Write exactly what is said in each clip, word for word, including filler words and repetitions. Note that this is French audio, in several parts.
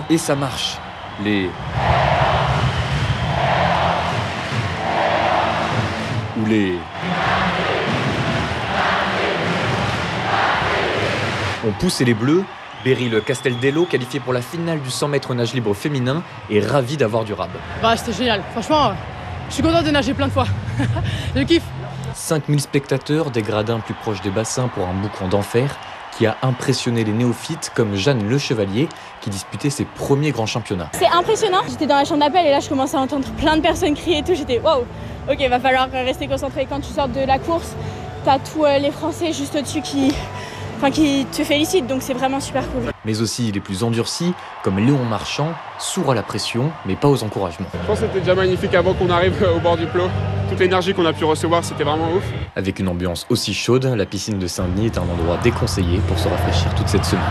Et ça marche. Les... Ou les... ont poussé les Bleus. Beryl Castaldello, qualifié pour la finale du cent mètres nage libre féminin, est ravi d'avoir du rab. Bah, c'était génial. Franchement, je suis content de nager plein de fois. Je kiffe. cinq mille spectateurs, des gradins plus proches des bassins pour un boucan d'enfer qui a impressionné les néophytes comme Jeanne Le Chevalier qui disputait ses premiers grands championnats. C'est impressionnant. J'étais dans la chambre d'appel et là je commençais à entendre plein de personnes crier et tout. J'étais waouh, ok, va falloir rester concentré. Quand tu sors de la course, t'as tous les Français juste au-dessus qui... Enfin, qui te félicite, donc c'est vraiment super cool. Mais aussi les plus endurcis, comme Léon Marchand, sourd à la pression, mais pas aux encouragements. Je pense que c'était déjà magnifique avant qu'on arrive au bord du plot. Toute l'énergie qu'on a pu recevoir, c'était vraiment ouf. Avec une ambiance aussi chaude, la piscine de Saint-Denis est un endroit déconseillé pour se rafraîchir toute cette semaine.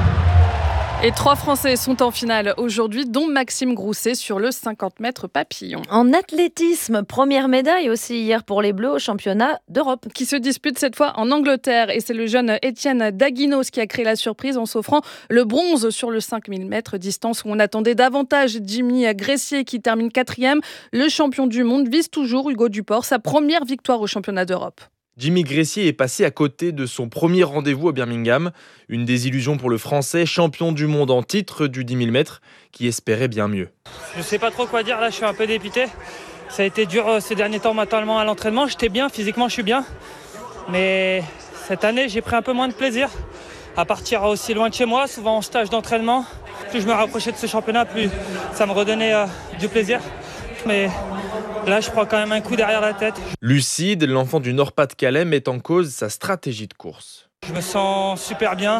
Et trois Français sont en finale aujourd'hui, dont Maxime Grousset sur le cinquante mètres papillon. En athlétisme, première médaille aussi hier pour les Bleus au championnat d'Europe. Qui se dispute cette fois en Angleterre. Et c'est le jeune Étienne Daguinos qui a créé la surprise en s'offrant le bronze sur le cinq mille mètres, distance où on attendait davantage. Jimmy Gressier qui termine quatrième. Le champion du monde vise toujours Hugo Duport, sa première victoire au championnat d'Europe. Jimmy Gressier est passé à côté de son premier rendez-vous à Birmingham. Une désillusion pour le Français, champion du monde en titre du dix mille mètres, qui espérait bien mieux. Je ne sais pas trop quoi dire, là je suis un peu dépité. Ça a été dur ces derniers temps mentalement à l'entraînement. J'étais bien, physiquement je suis bien. Mais cette année j'ai pris un peu moins de plaisir à partir aussi loin de chez moi, souvent en stage d'entraînement. Plus je me rapprochais de ce championnat, plus ça me redonnait euh, du plaisir. Mais là, je prends quand même un coup derrière la tête. Lucide, l'enfant du Nord-Pas-de-Calais met en cause sa stratégie de course. Je me sens super bien.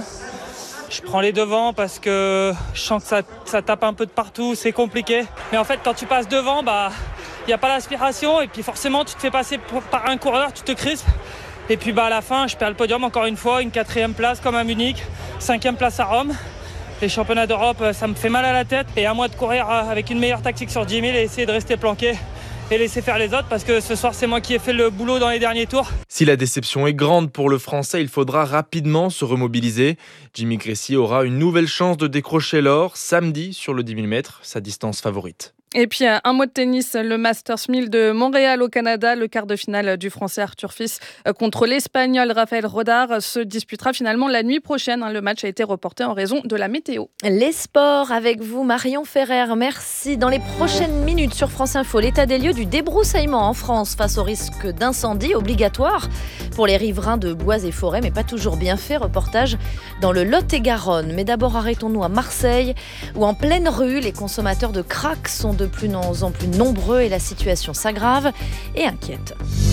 Je prends les devants parce que je sens que ça, ça tape un peu de partout, c'est compliqué. Mais en fait, quand tu passes devant, bah, il n'y a pas l'aspiration. Et puis forcément, tu te fais passer par un coureur, tu te crispes. Et puis bah, à la fin, je perds le podium encore une fois, une quatrième place comme à Munich, cinquième place à Rome. Les championnats d'Europe, ça me fait mal à la tête. Et à moi de courir avec une meilleure tactique sur dix mille et essayer de rester planqué et laisser faire les autres parce que ce soir, c'est moi qui ai fait le boulot dans les derniers tours. Si la déception est grande pour le Français, il faudra rapidement se remobiliser. Jimmy Gressier aura une nouvelle chance de décrocher l'or samedi sur le dix mille mètres, sa distance favorite. Et puis un mot de tennis, le Masters mille de Montréal au Canada, le quart de finale du Français Arthur Fils contre l'Espagnol Rafael Rodar se disputera finalement la nuit prochaine. Le match a été reporté en raison de la météo. Les sports avec vous, Marion Ferrer, merci. Dans les prochaines minutes sur France Info, l'état des lieux du débroussaillement en France face au risque d'incendie obligatoire pour les riverains de bois et forêts, mais pas toujours bien fait. Reportage dans le Lot-et-Garonne. Mais d'abord, arrêtons-nous à Marseille, où en pleine rue, les consommateurs de crack sont de plus en plus nombreux et la situation s'aggrave et inquiète.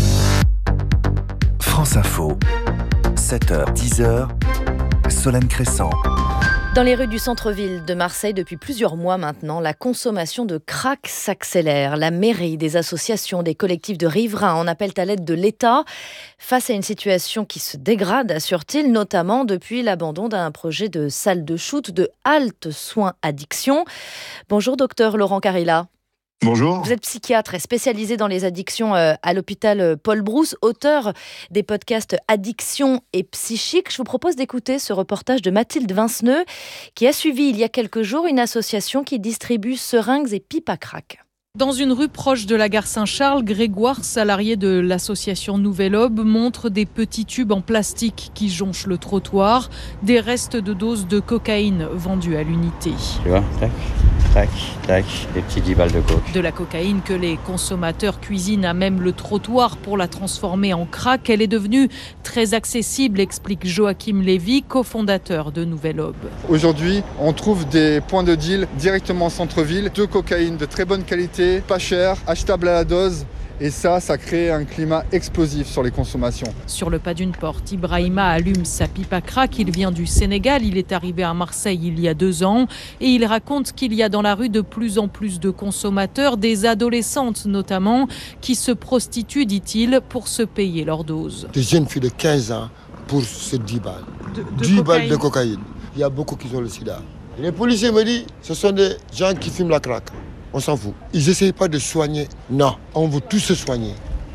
France Info, sept heures dix heures, Solène Crescent. Dans les rues du centre-ville de Marseille, depuis plusieurs mois maintenant, la consommation de crack s'accélère. La mairie, des associations, des collectifs de riverains en appellent à l'aide de l'État. Face à une situation qui se dégrade, assure-t-il, notamment depuis l'abandon d'un projet de salle de shoot de halte soins addiction. Bonjour, docteur Laurent Carilla. Bonjour. Vous êtes psychiatre et spécialisé dans les addictions à l'hôpital Paul Brousse, auteur des podcasts Addiction et Psychique. Je vous propose d'écouter ce reportage de Mathilde Vinceneux qui a suivi il y a quelques jours une association qui distribue seringues et pipes à crack. Dans une rue proche de la gare Saint-Charles, Grégoire, salarié de l'association Nouvelle Aube, montre des petits tubes en plastique qui jonchent le trottoir, des restes de doses de cocaïne vendues à l'unité. Tu vois, tac, tac, tac, des petits dix balles de coke. De la cocaïne que les consommateurs cuisinent à même le trottoir pour la transformer en crack. Elle est devenue très accessible, explique Joachim Lévy, cofondateur de Nouvelle Aube. Aujourd'hui, on trouve des points de deal directement en centre-ville, de cocaïne de très bonne qualité, pas cher, achetable à la dose. Et ça, ça crée un climat explosif sur les consommations. Sur le pas d'une porte, Ibrahima allume sa pipe à crack. Il vient du Sénégal, il est arrivé à Marseille il y a deux ans. Et il raconte qu'il y a dans la rue de plus en plus de consommateurs, des adolescentes notamment, qui se prostituent, dit-il, pour se payer leur dose. Des jeunes filles de quinze ans pour ces dix balles. De, de dix cocaïne. balles de cocaïne. Il y a beaucoup qui ont le sida. Les policiers me disent, ce sont des gens qui fument la crack. On s'en fout. Ils n'essayent pas de soigner. Non, on veut tous se soigner.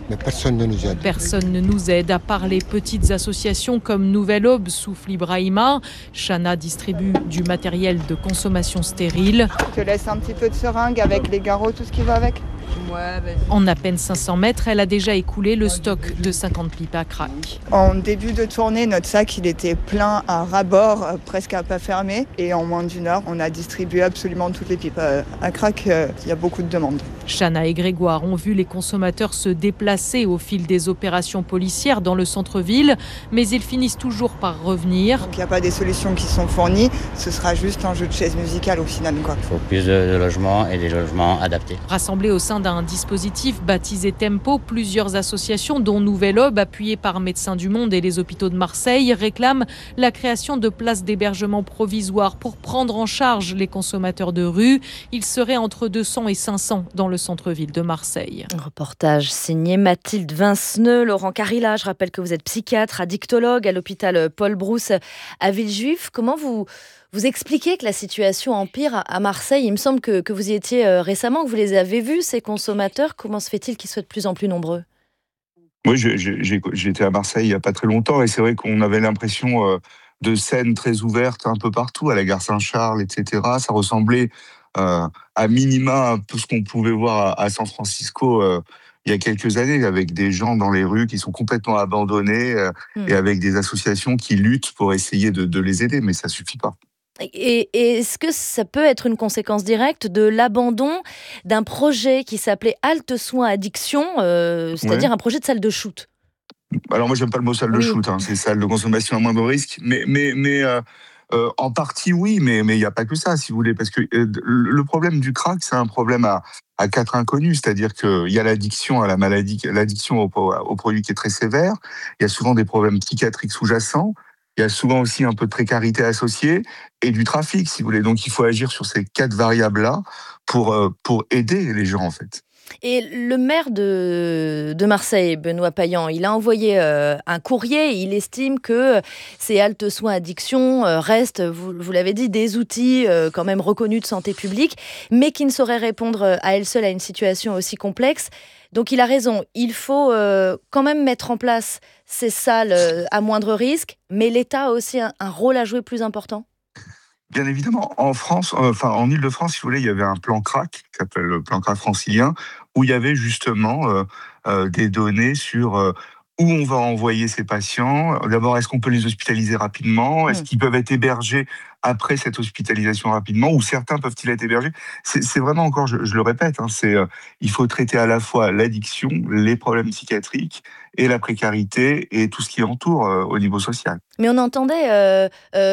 mais personne ne nous aide. Personne ne nous aide, à part les petites associations comme Nouvelle Aube, Souffle Ibrahima. Chana distribue du matériel de consommation stérile. Je te laisse un petit peu de seringue avec les garrots, tout ce qui va avec. Ouais, vas-y. En à peine cinq cents mètres, elle a déjà écoulé le stock de cinquante pipes à crack. En début de tournée, notre sac il était plein à ras-bord, euh, presque à pas fermer. Et en moins d'une heure, on a distribué absolument toutes les pipes à, à crack. Euh, il y a beaucoup de demandes. Chana et Grégoire ont vu les consommateurs se déplacer au fil des opérations policières dans le centre-ville, mais ils finissent toujours par revenir. Donc il n'y a pas des solutions qui sont fournies, ce sera juste un jeu de chaises musicales au final, quoi. Il faut plus de, de logements et des logements adaptés. Rassemblés au sein d'un dispositif baptisé Tempo, plusieurs associations, dont Nouvelle Aube, appuyées par Médecins du Monde et les hôpitaux de Marseille, réclament la création de places d'hébergement provisoires pour prendre en charge les consommateurs de rue. Ils seraient entre deux cents et cinq cents dans le centre-ville de Marseille. Un reportage signé Mathilde Vinceneux. Laurent Carilla, je rappelle que vous êtes psychiatre, addictologue à l'hôpital Paul Brousse à Villejuif. Comment vous... Vous expliquez que la situation empire à Marseille. Il me semble que, que vous y étiez récemment, que vous les avez vus, ces consommateurs. Comment se fait-il qu'ils soient de plus en plus nombreux ? Oui, j'ai, j'ai, j'étais à Marseille il n'y a pas très longtemps et c'est vrai qu'on avait l'impression euh, de scènes très ouvertes un peu partout, à la gare Saint-Charles, et cetera. Ça ressemblait euh, à minima un peu ce qu'on pouvait voir à, à San Francisco euh, il y a quelques années, avec des gens dans les rues qui sont complètement abandonnés euh, mmh. et avec des associations qui luttent pour essayer de, de les aider, mais ça ne suffit pas. Et, et est-ce que ça peut être une conséquence directe de l'abandon d'un projet qui s'appelait Halte Soins Addiction, euh, c'est-à-dire ouais. un projet de salle de shoot ? Alors moi, j'aime pas le mot salle oui. de shoot, hein, c'est salle de consommation à moindre risque, mais, mais, mais euh, euh, en partie oui, mais il n'y a pas que ça, si vous voulez, parce que euh, le problème du crack, c'est un problème à, à quatre inconnus, c'est-à-dire qu'il y a l'addiction à la maladie, l'addiction au, au produit qui est très sévère, il y a souvent des problèmes psychiatriques sous-jacents, il y a souvent aussi un peu de précarité associée et du trafic, si vous voulez. Donc, il faut agir sur ces quatre variables-là pour, euh, pour aider les gens, en fait. Et le maire de, de Marseille, Benoît Payan, il a envoyé euh, un courrier. Il estime que ces haltes soins addiction euh, restent, vous, vous l'avez dit, des outils euh, quand même reconnus de santé publique, mais qui ne sauraient répondre à elles seules à une situation aussi complexe. Donc il a raison, il faut euh, quand même mettre en place ces salles euh, à moindre risque, mais l'État a aussi un, un rôle à jouer plus important. Bien évidemment, en France, euh, enfin en Île-de-France, si vous voulez, il y avait un plan crack qui s'appelle le plan crack francilien, où il y avait justement euh, euh, des données sur euh, où on va envoyer ces patients. D'abord, est-ce qu'on peut les hospitaliser rapidement ? Est-ce qu'ils peuvent être hébergés après cette hospitalisation rapidement ? Ou certains peuvent-ils être hébergés ? c'est, c'est vraiment encore, je, je le répète, hein, c'est, euh, il faut traiter à la fois l'addiction, les problèmes psychiatriques et la précarité et tout ce qui entoure euh, au niveau social. Mais on entendait euh,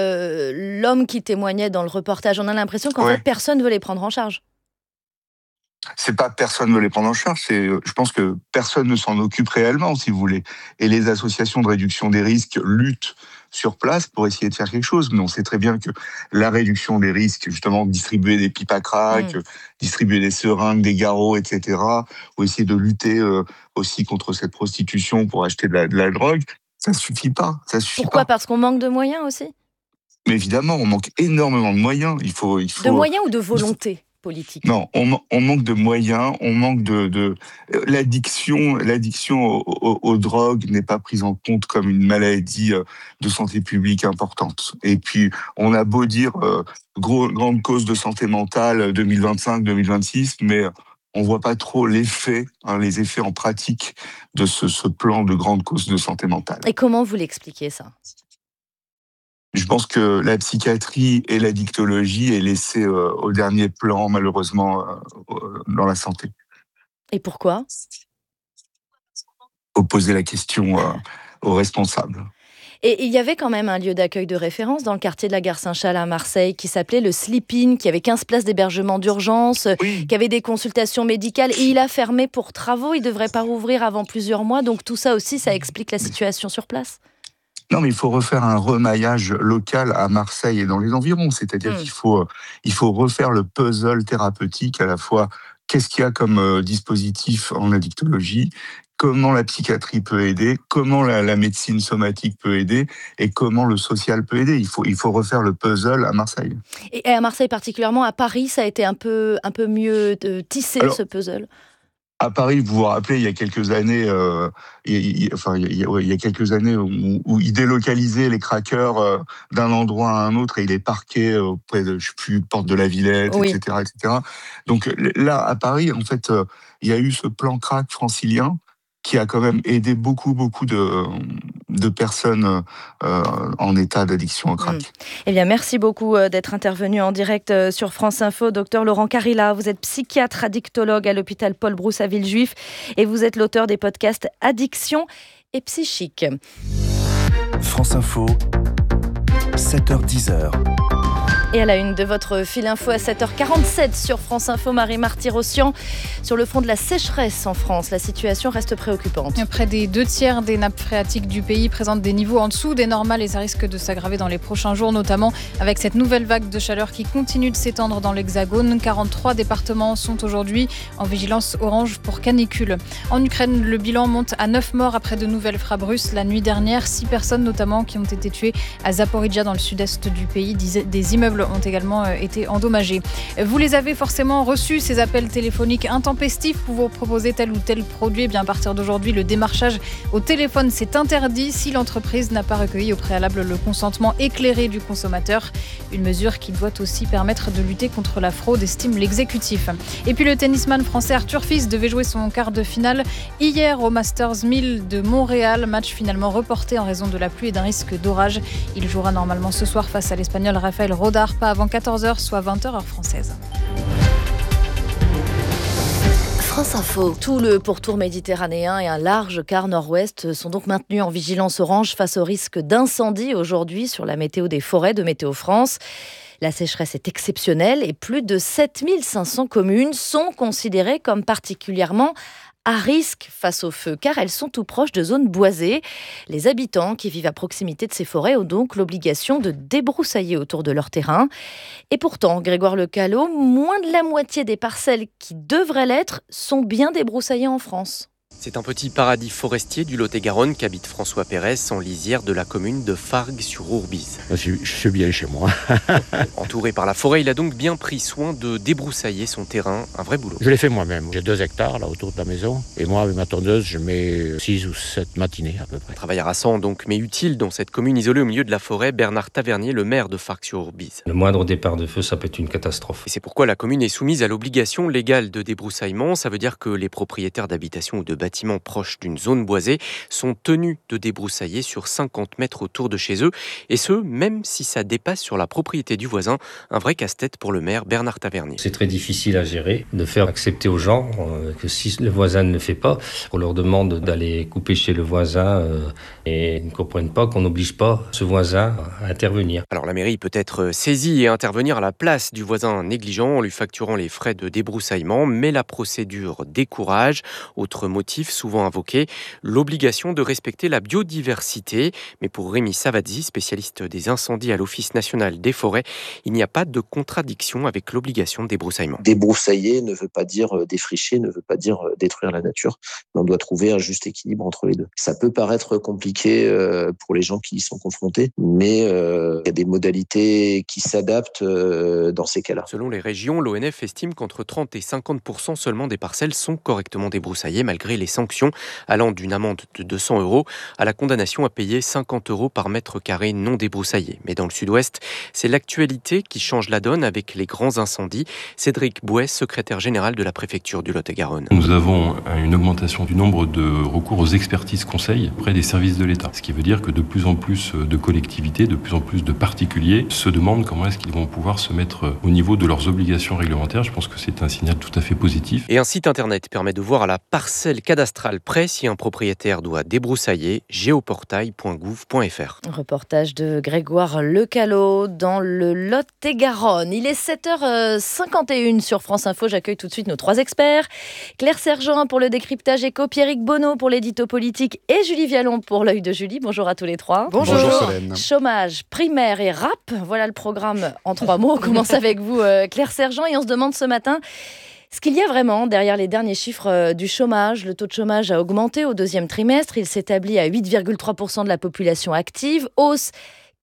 euh, l'homme qui témoignait dans le reportage. On a l'impression qu'en ouais. fait, personne ne veut les prendre en charge. C'est pas personne ne veut les prendre en charge, c'est, je pense que personne ne s'en occupe réellement, si vous voulez. Et les associations de réduction des risques luttent sur place pour essayer de faire quelque chose. Mais on sait très bien que la réduction des risques, justement, distribuer des pipes à crack, mmh. distribuer des seringues, des garrots, et cetera, ou essayer de lutter euh, aussi contre cette prostitution pour acheter de la, de la drogue, ça suffit pas. Ça suffit Pourquoi pas. Parce qu'on manque de moyens aussi ? Mais évidemment, on manque énormément de moyens. Il faut, il faut, de moyens ou de volonté ? Politique. Non, on, on manque de moyens, on manque de, de l'addiction. L'addiction aux, aux, aux drogues n'est pas prise en compte comme une maladie de santé publique importante. Et puis, on a beau dire euh, gros, grande cause de santé mentale deux mille vingt-cinq deux mille vingt-six, mais on voit pas trop l'effet, hein, les effets en pratique de ce, ce plan de grande cause de santé mentale. Et comment vous l'expliquez ça ? Je pense que la psychiatrie et l'addictologie est laissée euh, au dernier plan, malheureusement, euh, dans la santé. Et pourquoi ? Faut poser la question euh, aux responsables. Et il y avait quand même un lieu d'accueil de référence dans le quartier de la gare Saint-Charles à Marseille qui s'appelait le Sleep-In, qui avait quinze places d'hébergement d'urgence, oui. qui avait des consultations médicales. Et il a fermé pour travaux, il ne devrait pas rouvrir avant plusieurs mois. Donc tout ça aussi, ça explique la situation sur place. Non, mais il faut refaire un remaillage local à Marseille et dans les environs. C'est-à-dire mmh. qu'il faut, il faut refaire le puzzle thérapeutique à la fois. Qu'est-ce qu'il y a comme euh, dispositif en addictologie ? Comment la psychiatrie peut aider ? Comment la, la médecine somatique peut aider ? Et comment le social peut aider ? Il faut, il faut refaire le puzzle à Marseille. Et à Marseille particulièrement, à Paris, ça a été un peu, un peu mieux tissé, alors, ce puzzle ? À Paris, vous vous rappelez, il y a quelques années, euh, il, il, enfin, il y a, ouais, il y a quelques années où, où ils délocalisaient les craqueurs euh, d'un endroit à un autre et ils les parquaient auprès de, je sais plus, porte de la Villette, Oui. et cetera, et cetera. Donc là, à Paris, en fait, euh, il y a eu ce plan crack francilien qui a quand même aidé beaucoup, beaucoup de, de personnes euh, en état d'addiction au crack. Mmh. Eh bien, merci beaucoup d'être intervenu en direct sur France Info. Docteur Laurent Carilla, vous êtes psychiatre addictologue à l'hôpital Paul Brousse à Villejuif et vous êtes l'auteur des podcasts Addiction et Psychique. France Info, sept heures dix. Et à la une de votre fil info à sept heures quarante-sept sur France Info, Marie-Marty Rossian. Sur le front de la sécheresse en France, la situation reste préoccupante. Près des deux tiers des nappes phréatiques du pays présentent des niveaux en dessous des normales et ça risque de s'aggraver dans les prochains jours, notamment avec cette nouvelle vague de chaleur qui continue de s'étendre dans l'Hexagone. quarante-trois départements sont aujourd'hui en vigilance orange pour canicule. En Ukraine, le bilan monte à neuf morts après de nouvelles frappes russes la nuit dernière. six personnes notamment qui ont été tuées à Zaporijia dans le sud-est du pays. Des immeubles ont également été endommagés. Vous les avez forcément reçus, ces appels téléphoniques intempestifs pour vous proposer tel ou tel produit. Eh bien, à partir d'aujourd'hui, le démarchage au téléphone, c'est interdit si l'entreprise n'a pas recueilli au préalable le consentement éclairé du consommateur. Une mesure qui doit aussi permettre de lutter contre la fraude, estime l'exécutif. Et puis le tennisman français Arthur Fils devait jouer son quart de finale hier au Masters mille de Montréal. Match finalement reporté en raison de la pluie et d'un risque d'orage. Il jouera normalement ce soir face à l'Espagnol Rafael Rodar, pas avant quatorze heures, soit vingt heures heure française. France Info. Tout le pourtour méditerranéen et un large quart nord-ouest sont donc maintenus en vigilance orange face au risque d'incendie aujourd'hui sur la météo des forêts de Météo France. La sécheresse est exceptionnelle et plus de sept mille cinq cents communes sont considérées comme particulièrement à risque face au feu, car elles sont tout proches de zones boisées. Les habitants qui vivent à proximité de ces forêts ont donc l'obligation de débroussailler autour de leur terrain. Et pourtant, Grégoire Lecalot, moins de la moitié des parcelles qui devraient l'être sont bien débroussaillées en France. C'est un petit paradis forestier du Lot-et-Garonne qu'habite François Pérez en lisière de la commune de Fargues-sur-Ourbise. Je suis, je suis bien chez moi. Entouré par la forêt, il a donc bien pris soin de débroussailler son terrain, un vrai boulot. Je l'ai fait moi-même. J'ai deux hectares là autour de la maison et moi avec ma tondeuse je mets six ou sept matinées à peu près. Un travail harassant donc, mais utile dans cette commune isolée au milieu de la forêt. Bernard Tavernier, le maire de Fargues-sur-Ourbise. Le moindre départ de feu, ça peut être une catastrophe. Et c'est pourquoi la commune est soumise à l'obligation légale de débroussaillement. Ça veut dire que les propriétaires d'habitations ou de bâtiments proches d'une zone boisée sont tenus de débroussailler sur cinquante mètres autour de chez eux, et ce, même si ça dépasse sur la propriété du voisin. Un vrai casse-tête pour le maire Bernard Tavernier. C'est très difficile à gérer, de faire accepter aux gens euh, que si le voisin ne le fait pas, on leur demande d'aller couper chez le voisin euh, et ils ne comprennent pas qu'on n'oblige pas ce voisin à intervenir. Alors la mairie peut être saisie et intervenir à la place du voisin négligent en lui facturant les frais de débroussaillement, mais la procédure décourage. Autre motif souvent invoqué, l'obligation de respecter la biodiversité. Mais pour Rémi Savazzi, spécialiste des incendies à l'Office national des forêts, il n'y a pas de contradiction avec l'obligation de débroussaillement. Débroussailler ne veut pas dire défricher, ne veut pas dire détruire la nature. On doit trouver un juste équilibre entre les deux. Ça peut paraître compliqué pour les gens qui y sont confrontés, mais il y a des modalités qui s'adaptent dans ces cas-là. Selon les régions, l'O N F estime qu'entre trente et cinquante pour cent seulement des parcelles sont correctement débroussaillées malgré les sanctions, allant d'une amende de deux cents euros à la condamnation à payer cinquante euros par mètre carré non débroussaillé. Mais dans le sud-ouest, c'est l'actualité qui change la donne avec les grands incendies. Cédric Bouet, secrétaire général de la préfecture du Lot-et-Garonne. Nous avons une augmentation du nombre de recours aux expertises conseils auprès des services de l'État. Ce qui veut dire que de plus en plus de collectivités, de plus en plus de particuliers se demandent comment est-ce qu'ils vont pouvoir se mettre au niveau de leurs obligations réglementaires. Je pense que c'est un signal tout à fait positif. Et un site internet permet de voir à la parcelle cadastrale près si un propriétaire doit débroussailler, géoportail point gouv point f r. Reportage de Grégoire Lecalot dans le Lot-et-Garonne. Il est sept heures cinquante et une sur France Info. J'accueille tout de suite nos trois experts. Claire Sergent pour le décryptage éco, Pierrick Bonneau pour l'édito politique et Julie Vialon pour l'œil de Julie. Bonjour à tous les trois. Bonjour. Bonjour Solène. Chômage, primaire et rap. Voilà le programme en trois mots. On commence avec vous, Claire Sergent, et on se demande ce matin ce qu'il y a vraiment derrière les derniers chiffres du chômage. Le taux de chômage a augmenté au deuxième trimestre. Il s'établit à huit virgule trois pour cent de la population active. Hausse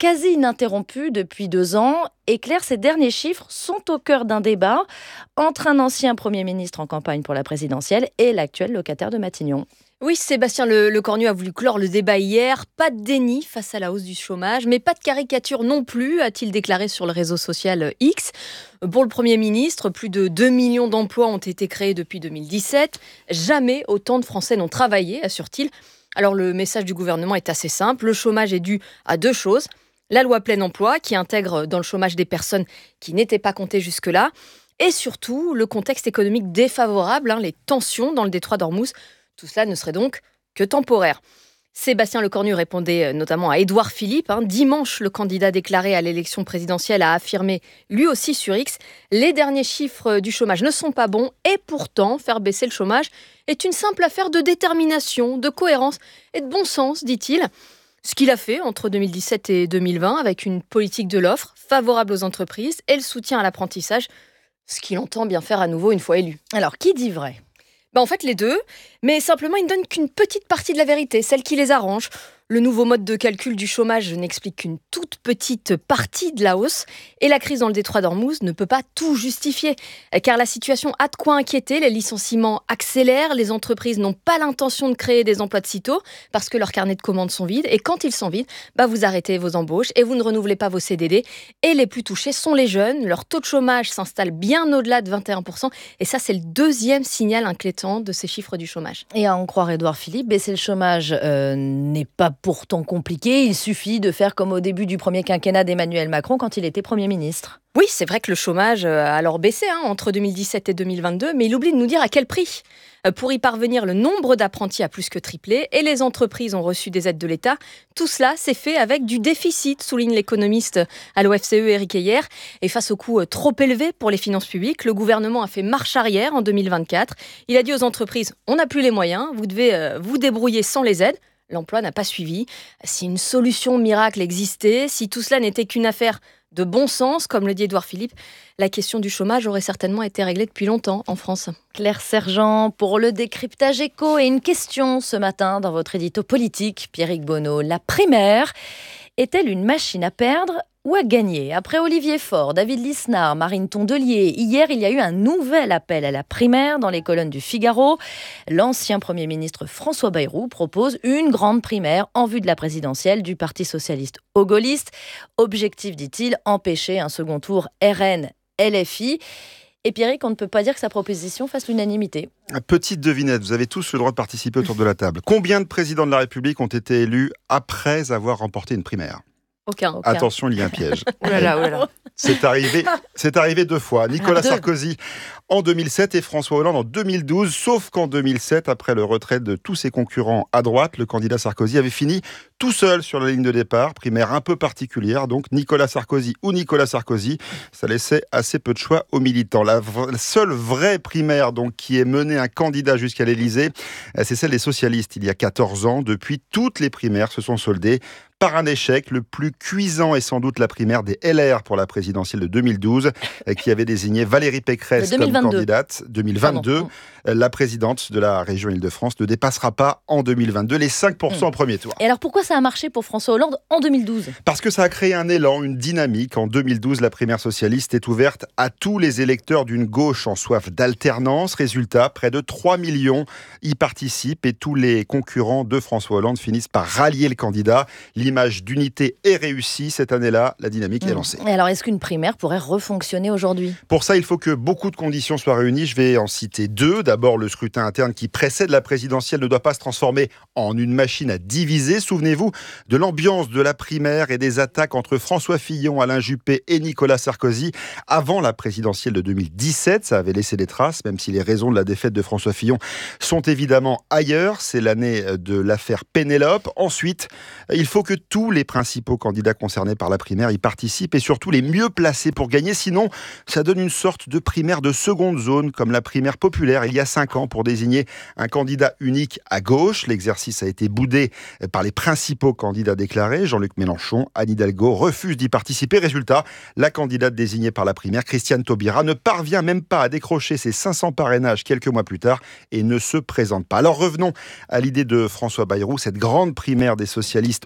quasi ininterrompue depuis deux ans. Et Claire, ces derniers chiffres sont au cœur d'un débat entre un ancien Premier ministre en campagne pour la présidentielle et l'actuel locataire de Matignon. Oui, Sébastien Lecornu a voulu clore le débat hier. Pas de déni face à la hausse du chômage, mais pas de caricature non plus, a-t-il déclaré sur le réseau social X. Pour le Premier ministre, plus de deux millions d'emplois ont été créés depuis deux mille dix-sept. Jamais autant de Français n'ont travaillé, assure-t-il. Alors le message du gouvernement est assez simple. Le chômage est dû à deux choses. La loi plein emploi, qui intègre dans le chômage des personnes qui n'étaient pas comptées jusque-là. Et surtout, le contexte économique défavorable, hein, les tensions dans le détroit d'Ormuz. Tout cela ne serait donc que temporaire. Sébastien Lecornu répondait notamment à Édouard Philippe. Hein. Dimanche, le candidat déclaré à l'élection présidentielle a affirmé, lui aussi sur X, les derniers chiffres du chômage ne sont pas bons et pourtant, faire baisser le chômage est une simple affaire de détermination, de cohérence et de bon sens, dit-il. Ce qu'il a fait entre deux mille dix-sept et deux mille vingt avec une politique de l'offre favorable aux entreprises et le soutien à l'apprentissage, ce qu'il entend bien faire à nouveau une fois élu. Alors, qui dit vrai ? Bah en fait, les deux, mais simplement, ils ne donnent qu'une petite partie de la vérité, celle qui les arrange. Le nouveau mode de calcul du chômage n'explique qu'une toute petite partie de la hausse. Et la crise dans le détroit d'Ormuz ne peut pas tout justifier. Car la situation a de quoi inquiéter. Les licenciements accélèrent. Les entreprises n'ont pas l'intention de créer des emplois de sitôt parce que leurs carnets de commandes sont vides. Et quand ils sont vides, bah vous arrêtez vos embauches et vous ne renouvelez pas vos C D D. Et les plus touchés sont les jeunes. Leur taux de chômage s'installe bien au-delà de vingt et un pour cent. Et ça, c'est le deuxième signal inquiétant de ces chiffres du chômage. Et à en croire Édouard Philippe, baisser le chômage euh, n'est pas pourtant compliqué. Il suffit de faire comme au début du premier quinquennat d'Emmanuel Macron quand il était Premier ministre. Oui, c'est vrai que le chômage a alors baissé hein, entre deux mille dix-sept et deux mille vingt-deux, mais il oublie de nous dire à quel prix. Pour y parvenir, le nombre d'apprentis a plus que triplé et les entreprises ont reçu des aides de l'État. Tout cela s'est fait avec du déficit, souligne l'économiste à l'O F C E Éric Heyer. Et face au coût trop élevé pour les finances publiques, le gouvernement a fait marche arrière en deux mille vingt-quatre. Il a dit aux entreprises, on n'a plus les moyens, vous devez euh, vous débrouiller sans les aides. L'emploi n'a pas suivi. Si une solution miracle existait, si tout cela n'était qu'une affaire de bon sens, comme le dit Édouard Philippe, la question du chômage aurait certainement été réglée depuis longtemps en France. Claire Sergent pour le décryptage éco et une question ce matin dans votre édito politique, Pierrick Bonneau. La primaire est-elle une machine à perdre ou à gagner ? Après Olivier Faure, David Lisnard, Marine Tondelier, hier, il y a eu un nouvel appel à la primaire dans les colonnes du Figaro. L'ancien Premier ministre François Bayrou propose une grande primaire en vue de la présidentielle du Parti socialiste aux gaullistes. Objectif, dit-il, empêcher un second tour R N L F I. Et Pierrick, on ne peut pas dire que sa proposition fasse l'unanimité. Petite devinette, vous avez tous le droit de participer autour de la table. Combien de présidents de la République ont été élus après avoir remporté une primaire ? Aucun, aucun. Attention, il y a un piège. Oh là là, oh là là. C'est arrivé, c'est arrivé deux fois. Nicolas Sarkozy en deux mille sept et François Hollande en deux mille douze. Sauf qu'en deux mille sept, après le retrait de tous ses concurrents à droite, le candidat Sarkozy avait fini tout seul sur la ligne de départ. Primaire un peu particulière, donc Nicolas Sarkozy ou Nicolas Sarkozy. Ça laissait assez peu de choix aux militants. La, v- la seule vraie primaire donc, qui ait mené un candidat jusqu'à l'Élysée, c'est celle des socialistes il y a quatorze ans. Depuis, toutes les primaires se sont soldées par un échec. Le plus cuisant est sans doute la primaire des L R pour la présidentielle de deux mille douze, qui avait désigné Valérie Pécresse comme candidate. deux mille vingt-deux, Pardon. La présidente de la région Île-de-France ne dépassera pas en deux mille vingt-deux les cinq pour cent mmh. au premier tour. Et alors pourquoi ça a marché pour François Hollande en deux mille douze ? Parce que ça a créé un élan, une dynamique. En deux mille douze, la primaire socialiste est ouverte à tous les électeurs d'une gauche en soif d'alternance. Résultat, près de trois millions y participent et tous les concurrents de François Hollande finissent par rallier le candidat. L'image d'unité est réussie. Cette année-là, la dynamique mmh. est lancée. Et alors, est-ce qu'une primaire pourrait refonctionner aujourd'hui ? Pour ça, il faut que beaucoup de conditions soient réunies. Je vais en citer deux. D'abord, le scrutin interne qui précède la présidentielle ne doit pas se transformer en une machine à diviser. Souvenez-vous de l'ambiance de la primaire et des attaques entre François Fillon, Alain Juppé et Nicolas Sarkozy avant la présidentielle de deux mille dix-sept. Ça avait laissé des traces, même si les raisons de la défaite de François Fillon sont évidemment ailleurs. C'est l'année de l'affaire Pénélope. Ensuite, il faut que tous les principaux candidats concernés par la primaire y participent et surtout les mieux placés pour gagner. Sinon, ça donne une sorte de primaire de seconde zone, comme la primaire populaire il y a cinq ans pour désigner un candidat unique à gauche. L'exercice a été boudé par les principaux candidats déclarés. Jean-Luc Mélenchon, Anne Hidalgo refusent d'y participer. Résultat, la candidate désignée par la primaire, Christiane Taubira, ne parvient même pas à décrocher ses cinq cents parrainages quelques mois plus tard et ne se présente pas. Alors revenons à l'idée de François Bayrou, cette grande primaire des socialistes aux gaullistes.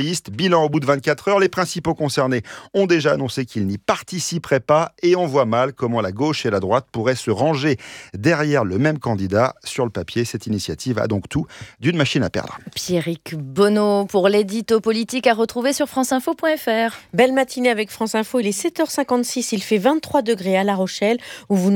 liste. Bilan au bout de vingt-quatre heures, les principaux concernés ont déjà annoncé qu'ils n'y participeraient pas et on voit mal comment la gauche et la droite pourraient se ranger derrière le même candidat. Sur le papier, cette initiative a donc tout d'une machine à perdre. Pierrick Bonneau pour l'édito politique à retrouver sur franceinfo point fr. Belle matinée avec France Info, il est sept heures cinquante-six, il fait vingt-trois degrés à La Rochelle où vous